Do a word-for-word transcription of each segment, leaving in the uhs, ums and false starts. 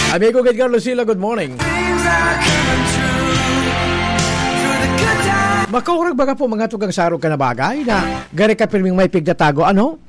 Amigo Edgar Lucila, good morning. Makaurag baga po mga tugang sarong ka na bagay na gari ka pirming may pigdatago, ano?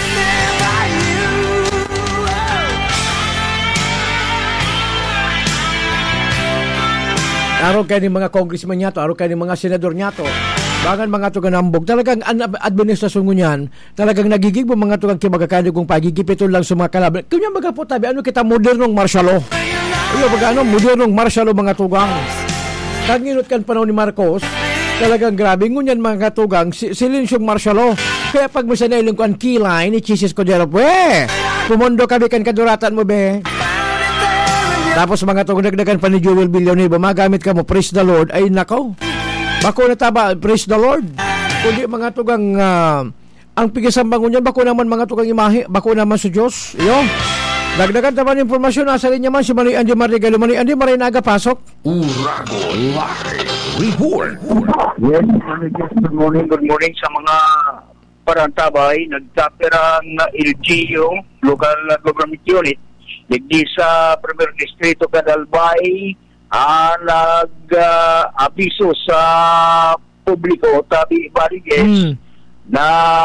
Araw kayo ng mga congressman niya to, araw kayo ng mga senador niya to. Bagan mga tugang nambog. Talagang an administrasyon mo niyan, talagang nagigig mo mga tugang kimagakano kung pagigipito lang sa mga kalaban. Kanya baga po tabi, ano kita modernong martial law? Ano baga ano, modernong martial law mga tugang. Tanginot kan panahon ni Marcos, talagang grabe ngunyan mga tugang, silensyong martial law. Kaya pag mo sa nailong ko ang keyline, ni Chisis Cordero, we, pumondo kami kan kaduratan mo, be. Tapos mga tugang nagdagan pa ni Jewel Villanueva, magamit ka mo, praise the Lord, ay nakaw. Bako na taba, praise the Lord. Kundi mga tugang, uh, ang pigisang bangon yan, bako naman mga tugang imahe, bako naman sa Diyos. Iyo, dagdagan naman informasyon, nasa rin naman si Manoy Andy Marigalo. Manoy Andy, maray na agapasok. Urago Live Report. Yes, good morning, good morning sa mga parantabay. Nagtaperang L G U, Local Government Unit, digdi sa Premier Distrito Cadalbay, ah, nag-abiso uh, sa publiko, tabi Bariges, mm. na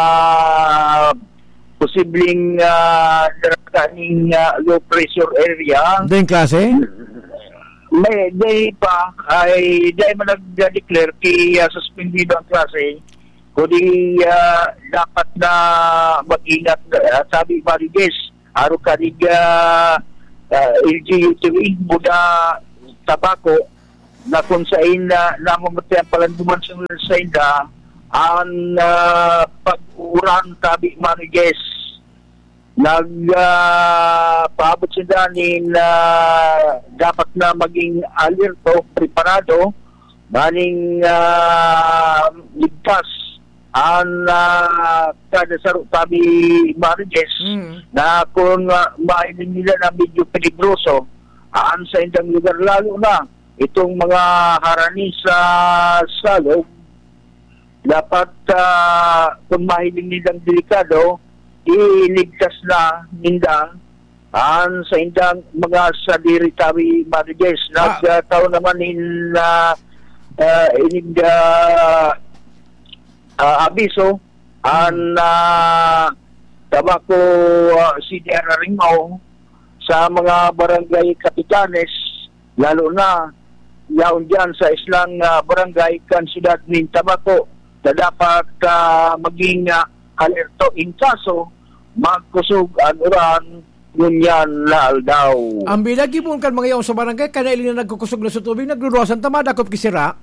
posibleng uh, darakaning uh, low pressure area. Dahil klase? May day pa, ay dahil man nag-declare kay uh, suspendido ang klase, kundi uh, dapat na mag-ingat, uh, sabi Bariges, araw kanig uh, uh, L G U T V, Buda, Tabako, na kung saan na uh, namamatay ang palanduman sa Saida, ang uh, pag-uran tabi Mariges, nag-paabot uh, sila na uh, dapat na maging alerto, preparado, maning uh, ligtas ang uh, kada saro tabi Mariges, mm. na kung uh, mainin nila na medyo peligroso aan sa indang lugar, lalo na itong mga harani sa salog, dapat uh, kung mahiling nilang delikado, iligtas na ninda aan sa indang mga sadiri tabi Mariges. Nagtaon naman in uh, uh, in uh, uh, abiso ang uh, tabako uh, C D R Ringaw sa mga barangay kapitanes, lalo na yaon dyan sa islang uh, barangay kansidad ng tabako, na dapat uh, maging uh, alerto in kaso magkusog ang uran ngunyan laal daw. Ang bilagi mo kan mga yaon sa barangay, kanailin na nagkukusog na sa tubig, nagluruasan tama, dakop kisira.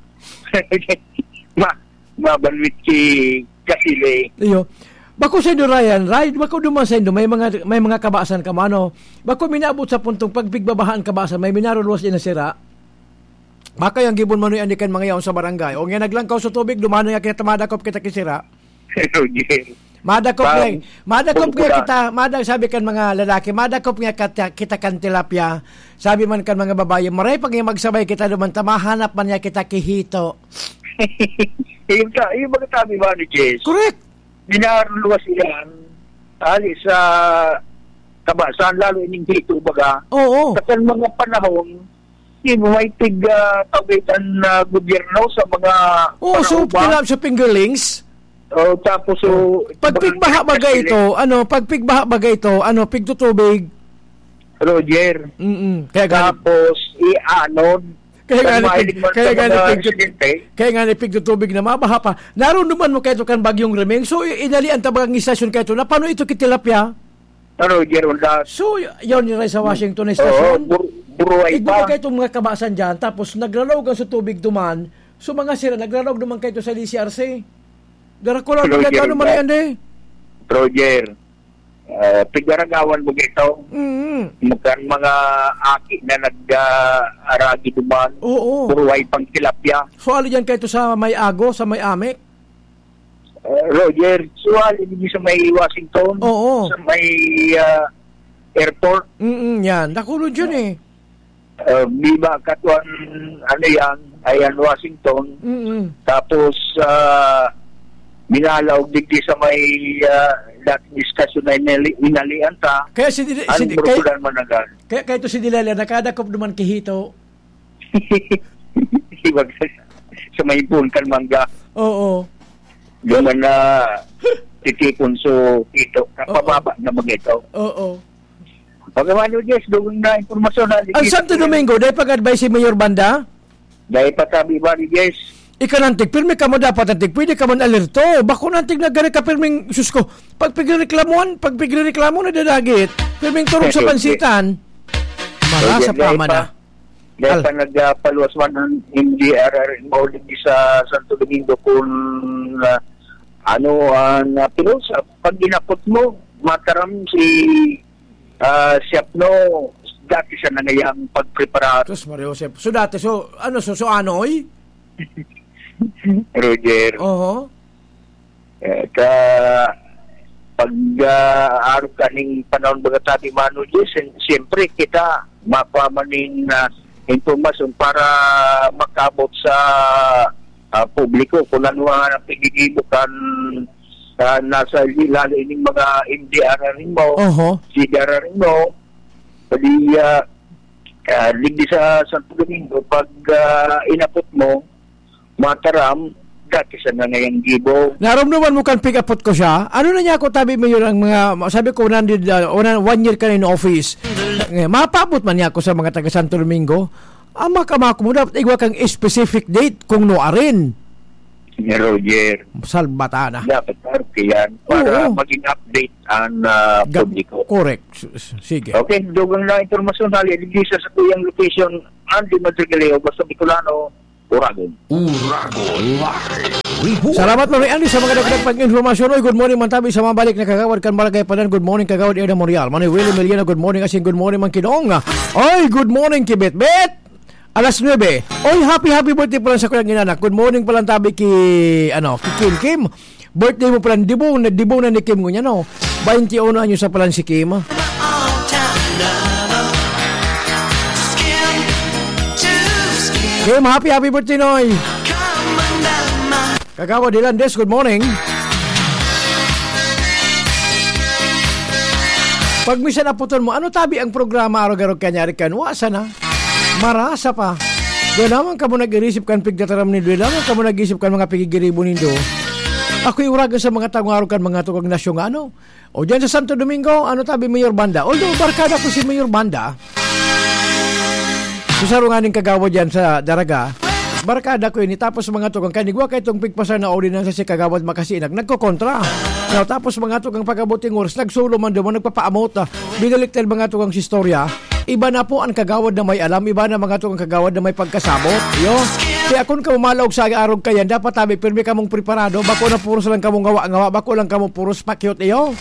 Ma, mabanwit ki kasile. Iyo. Bako sa Indo, Ryan, Ryan, bako duman sa Indo, may mga, may mga kabasan ka mano. Bako minabot sa puntong pagpigbabahaan kabasan, may minaruluwas din na sira. Baka yung gibon manoy andikan mga yaon sa barangay. O nga naglangkaw sa tubig, dumano yung kita madakop kita kisira. Madakop nga, madakop nga kita, madag sabi kan mga lalaki, madakop nga kita, kita kan tilapia. Sabi man kan mga babae, maray pag magsabay kita duman, tamahanap man niya kita kihito. Yung, yung mga tabi ba ni Jess? Correct. Binaruluwas ilan ali sa kabasan, lalo ining hito baga. Oo. Sa mga panahon, yun, may tig uh, tawitan na uh, gobyerno sa mga oo, so pinap sa fingerlings. O, tapos so pagpigbaha bagay ito, ano, pagpigbaha bagay ito, ano, pigtutubig. Roger. Mm. Kaya tapos i-anod. Kaya nga ni kaya nga ni kaya nga ni pigtutubig na mabaha pa. Naroon naman mo kayto kan bagyong Remeng. So inali ang tabagang istasyon kayto na paano ito kitilapya? Roger, wala. So yon ni sa Washington station. Oo, buruay pa. Igbo kayto mga kabasan diyan, tapos naglalawgan sa tubig duman. So mga sira naglalawg duman kayto sa D C R C. Dara ko lang gano man ande. Roger. Uh, pigaragawan mo ito. Mm-hmm. Mukan mga aki na nag-aragi uh, duman. Oo. Buruay pang tilapia. So ali diyan kayto sa may Ago, sa may Amek? Uh, Roger, so ali sa may Washington. Oo. Sa may uh, airport. Mm yan. Nakulod yun eh. Uh, Biba, Katuan, ano yan, ayan, Washington. Mm-hmm. Tapos, uh, binalaw digdi sa may uh, that discussion na inali, inalian ta. Kaya si, si, Ang si burukudan managal. Kaya kaya to si Dilalia nakadakop duman kihito. Ibag sa, sa may kan mangga. Oo. Yung na titipon so ito. Kapababa na mag ito. Oo. Pagkaman nyo, Jess, doon na informasyon na. Ang Santo Domingo, dahil pag-advise si Mayor Banda? Dahil patabi ba ni Jess? Ika nantig, pirmi ka mo dapat nantig, pwede ka man alerto. Bako nantig na gani ka pirming, sus ko, pag pigreklamuan, pag pigreklamo na dadagit, pirming turong sa pansitan, marasa pa man na. Dahil pa nagpaluaswan ng M D R R maulig sa Santo Domingo kung uh, ano ang uh, pinusap. Pag ginapot mo, mataram si uh, Siapno, dati siya nangayang pagprepara. Tos Mario Josep. So dati, so ano, so, so ano, oy? Roger. Oo. Eh, ka pag uh, araw ka ng panahon baga tabi Manu Jess, siyempre kita mapamanin na uh, informasyon para makabot sa uh, publiko kung ano ang pigigibukan uh, nasa ilalim ng mga M D R rin mo, uh-huh. C D R rin mo, pwede uh, uh, ligdi sa Santo Domingo, pag uh, inapot mo, mataram, dati sa na ngayang gibo. Naramdaman mo kan pick-upot ko siya. Ano na niya ako tabi mo yun ang mga, sabi ko, nandid, uh, one year ka na in office. Ngayon, mapabot man niya ako sa mga taga Santo Domingo. Ang makamako mo, dapat igwa kang specific date kung no arin. Ni Roger. Salbata na. Dapat parke yan para Oo. maging update ang uh, publiko. Correct. Sige. Okay, dugang na informasyon hali. Ligisa sa tuyang location, Andy Madrigaleo, basta Bicolano, Uragon. Uragon Live Report. Salamat Mami Andy sa mga dagdag pag-informasyon. Oy, good morning man tabi sa mga balik na kagawad kan Barangay Padan. Good morning kagawad Eda Morial. Mani Willie Meliana, good morning asing good morning man Kidong. Oy, good morning Kibet Bet. Alas nuebe. Oy, happy happy birthday pala sa kuyang inanak. Good morning pala tabi ki ano, ki Kim Kim. Birthday mo pala dibong na dibong na ni Kim ngunya no. twenty-one anyo sa pala si Kim. Kim, happy happy birthday noy. Kagawa Dilandes, good morning. Pag misa na puton mo, ano tabi ang programa araw-araw kanyari kan? Wasa na. Marasa pa. Doon naman ka mo nag-irisip kan pigdataram nindo. Doon naman ka mo nag-irisip kan mga pigigiribo nindo. Ako'y uragan sa mga tangong araw kan mga tukag nasyong ano. O dyan sa Santo Domingo, ano tabi Mayor Banda? Although barkada ko si Mayor Banda, susaro nga ning kagawa dyan sa Daraga, barkada ko yun, tapos mga tukang kanigwa kay itong pigpasar na ordinansa si kagawad makasinag, nagkokontra. Now, tapos mga tukang pagabuting oras, nagsulo man doon, nagpapaamot na, binaliktan mga tukang sistorya, iba na po ang kagawad na may alam, iba na mga tukang kagawad na may pagkasabot. Yo, kaya kung kamumalaog sa arog kayan, dapat tabi, pirmi kamong preparado, bako na puros lang kamong gawa-gawa, bako lang kamong puros pakyot, iyo.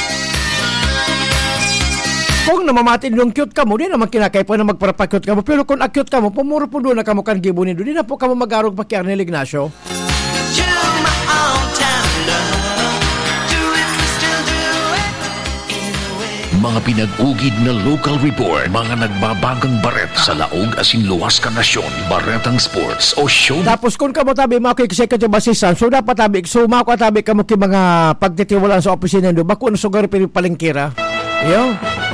Kung namamatin yung cute ka mo, di naman kinakay po na magparapakyot ka mo. Pero kung akyot ka mo, pumuro po doon na ka mo kan gibunin doon. Di na po ka mo mag-arog pa kay Arnel Ignacio. Mga pinag-ugid na local report, mga nagbabagang baret sa laog asin luwas ka nasyon, baretang sports o show. Tapos kung ka mo tabi, mga executive assistant, so dapat tabi, so mga tabi ka mo ki mga pagtitiwalaan sa opisina doon, bako na sugar pero palengkira. Yo.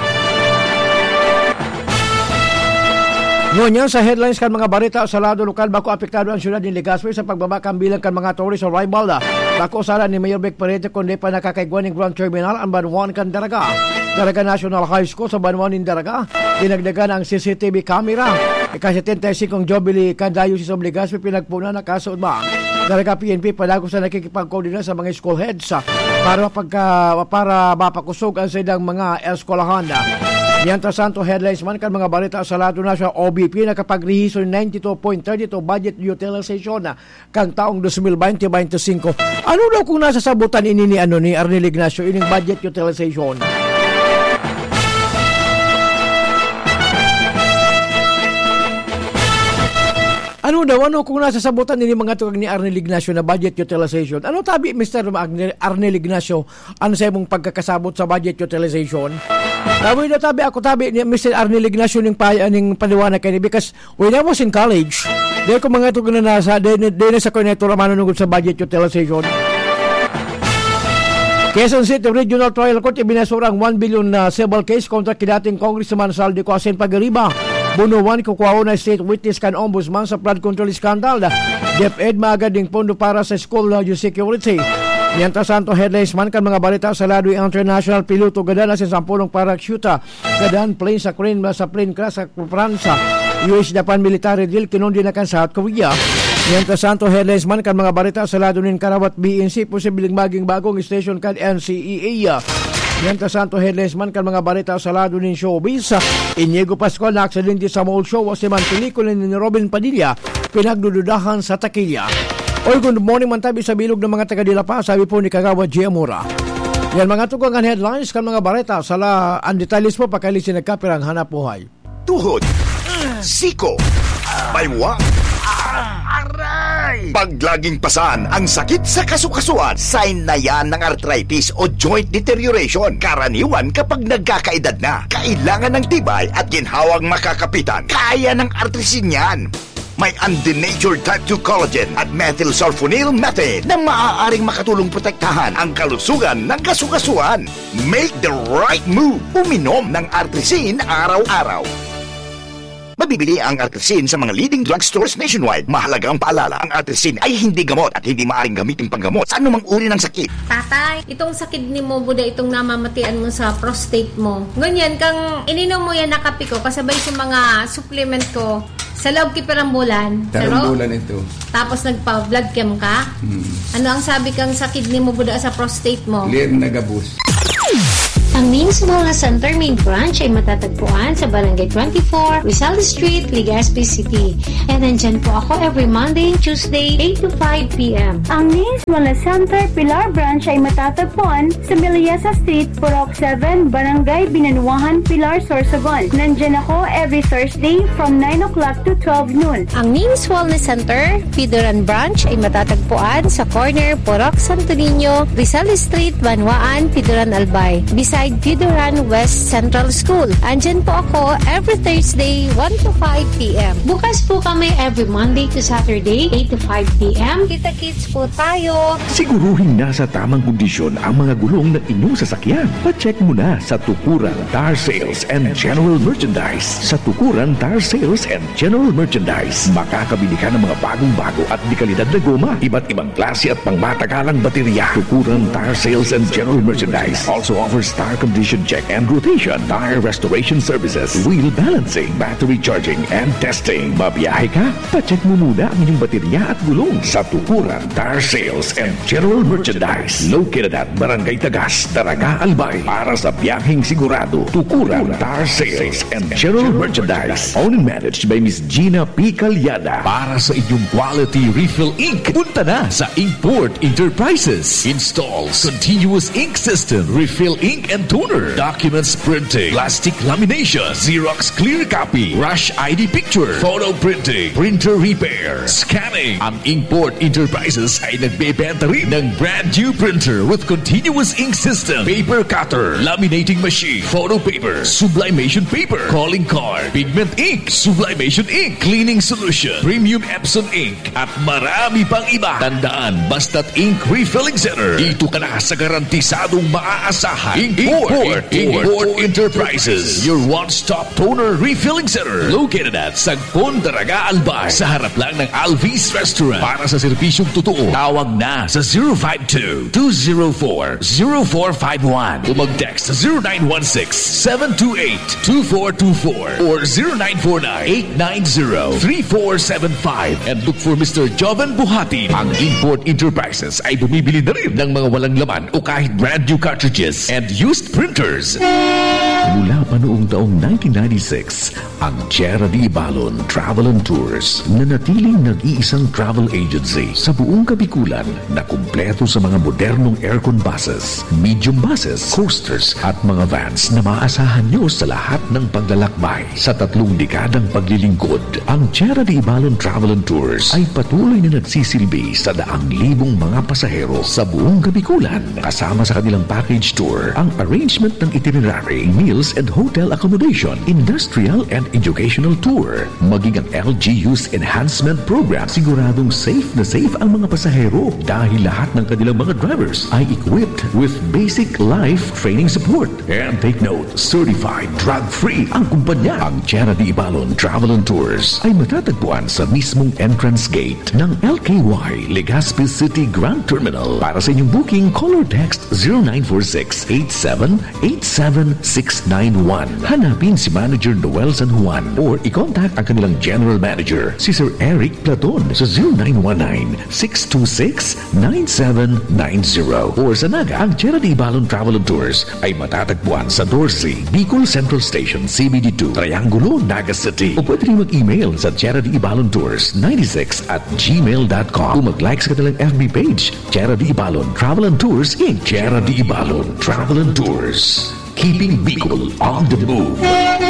Ngunyan sa headlines kan mga barita sa lado lokal, bako apektado ang syudad ni Legazpi sa pagbabakang bilang kan mga tourist arrival. Bako sala ni Mayor Beck Parete kundi pa nakakaigwan ng Grand Terminal ang Banwan kan Daraga. Daraga National High School sa Banwan ng Daraga. Dinagdagan ang C C T V camera. Ika-setenta-singkong Jubilee kan Diocese of Legazpi pinagpuna na kaso ba. Daraga P N P palago sa nakikipag-coordinate sa mga school heads para pagka para mapakusog ang sidang mga eskwelahan. Yan ta santo headlines man kan mga balita sa lado na sa O B P nakapagrehiso ng ninety-two point three two budget utilization na kang taong twenty twenty to twenty-five. Ano daw kung nasa sabutan ini ni ano ni Arnel Ignacio ining budget utilization? Ano daw, ano kung nasa sabutan nini mga tugag ni Arnel Ignacio na budget utilization? Ano tabi, Mister Arnel Ignacio, ano sa imong pagkakasabot sa budget utilization? Tabi na tabi, ako tabi ni Mister Arnel Ignacio ng, ng paliwanag kayo because when I was in college, dahil ko mga tugag na nasa, dahil na sa koneto ramano nungod sa budget utilization. Quezon City Regional Trial Court ibinasurang one billion na civil case kontra kidating Congressman Saldi Coasen Pagariba. Bunuan kukuha na state witness kan ombudsman sa flood control scandal. DepEd maagad ding pondo para sa school security. Mientras tanto, headlines man kan mga balita sa Ladui International piloto gadana sa sampulong parachuta gadan plane sa crane sa plane crash sa Fransa. U S Japan military deal kinundi na kan South Korea. Mientras tanto, headlines man kan mga balita sa Ladunin Karawat B N C posibleng maging bagong station kan N C E A. Mientras tanto, headlines man kan mga balita sa Ladunin Showbiz. Inigo Pascual na aksidente sa mall show si man pelikula ni Robin Padilla pinagdududahan sa takilya. Oy, good morning man tabi sa bilog ng mga taga-Dilapa, sabi po ni Kagawa G. Amora. Yan mga tugang headlines kan mga balita sa la ang detalles po pakalisin nagkapirang hanap buhay. Tuhod, siko, baywa, aray! Paglaging pasan ang sakit sa kasukasuan, sign na yan ng arthritis o joint deterioration. Karaniwan kapag nagkakaedad na, kailangan ng tibay at ginhawang makakapitan. Kaya ng artrisin yan. May undenatured type two collagen at methylsulfonyl methane na maaaring makatulong protektahan ang kalusugan ng kasukasuan. Make the right move. Uminom ng Artrisin araw-araw. Mabibili ang Artrisin sa mga leading drugstores nationwide. Mahalaga ang paalala, ang Artrisin ay hindi gamot at hindi maaaring gamitin panggamot sa anumang uri ng sakit. Tatay, itong sakit ni mo, buda itong namamatian mo sa prostate mo. Ganyan, kang ininom mo yan nakapiko kasabay sa mga supplement ko. Sa loob kiperambulan. Tarambulan ito. Tapos nagpa-blood chem ka? Hmm. Ano ang sabi kang sa kidney mo buda sa prostate mo? Clear na gabus. Ang Means Wellness Center main branch ay matatagpuan sa Barangay twenty-four, Rizal Street, Legazpi City. And nandyan po ako every Monday and Tuesday, eight to five p.m. Ang Means Wellness Center Pilar branch ay matatagpuan sa Miliasa Street, Purok seven, Barangay Binanuahan, Pilar, Sorsogon. Nandyan ako every Thursday from nine o'clock to twelve noon. Ang Means Wellness Center Pidoran branch ay matatagpuan sa corner Purok Santo Niño, Rizal Street, Banwaan, Pidoran Albay. Beside Pidoran West Central School. Andyan po ako every Thursday, one to five p.m. Bukas po kami every Monday to Saturday, eight to five p.m. Kita-kits po tayo. Siguruhin nasa tamang kondisyon ang mga gulong ng inyong sasakyan. Pa-check muna sa Tukuran Tire Sales and General Merchandise. Sa Tukuran Tire Sales and General Merchandise, makakabili ka ng mga bagong-bago at di kalidad na goma, iba't ibang klase at pangmatagalang baterya. Tukuran Tire Sales and General Merchandise also offers tire condition check and rotation, tire restoration services, wheel balancing, battery charging, and testing. Babiyahe ka? Pa-check mo muna ang inyong baterya at gulong sa Tukuran Tire Sales and General Merchandise. Located at Barangay Tagas, Daraga, Albay. Para sa biyaheng sigurado, Tukuran Tire Sales and General Merchandise. Owned and managed by Miss Gina P. Calyada. Para sa inyong quality refill ink, punta na sa Inkport Enterprises. Installs continuous ink system, refill ink and toner, documents printing, plastic lamination, Xerox clear copy, rush I D picture, photo printing, printer repair, scanning. Ang Inkport Enterprises ay nagbebenta rin ng brand new printer with continuous ink system, paper cutter, laminating machine, photo paper, sublimation paper, calling card, pigment ink, sublimation ink, cleaning solution, premium Epson ink, at marami pang iba. Tandaan, basta't Ink Refilling Center. Dito ka na sa garantisadong maaasahan. Inkport, Inkport, Inkport Enterprises, your one-stop toner refilling center, located at Sagpon, Daraga, Albay, sa harap lang ng Alvis Restaurant. Para sa serbisyong totoo, tawag na sa zero five two, two zero four, zero four five one o mag-text sa zero nine one six, seven two eight, two four two four or zero nine four nine, eight nine zero, three four seven five and look for Mister Joven Buhati. Ang Inkport Enterprises ay bumibili na rin ng mga walang laman o kahit brand new cartridges and used printers. Mula pa noong taong nineteen ninety-six, ang Tierra de Ibalon Travel and Tours na natiling nag-iisang travel agency sa buong Kabikulan na kumpleto sa mga modernong aircon buses, medium buses, coasters at mga vans na maaasahan nyo sa lahat ng paglalakbay. Sa tatlong dekadang paglilingkod, ang Tierra de Ibalon Travel and Tours ay patuloy na nagsisilbi sa daang libong mga pasahero sa buong Kabikulan. Kasama sa kanilang package tour, ang arrangement ng itinerary, meals and hotel accommodation, industrial and educational tour, maging ang L G U's enhancement program. Siguradong safe na safe ang mga pasahero dahil lahat ng kanilang mga drivers ay equipped with basic life training support. And take note, certified drug-free ang kumpanya. Ang Chera de Ibalon Travel and Tours ay matatagpuan sa mismong entrance gate ng L K Y Legazpi City Grand Terminal. Para sa inyong booking, call or text zero nine four six, eight seven eight seven six nine one. Hanapin si Manager Noel San Juan or i-contact ang kanilang General Manager, si Sir Eric Platon sa zero nine one nine, six two six, nine seven nine zero. Or sa Naga, ang Chera de Ibalon Travel and Tours ay matatagpuan sa Dorsey, Bicol Central Station, C B D two, Triangulo, Naga City. O pwede rin mag-email sa Chera de Ibalon Tours ninety-six at gmail dot com o mag-like sa kanilang F B page, Chera de Ibalon Travel and Tours Incorporated. Chera de Ibalon Travel and Tours, keeping Bicol on the move.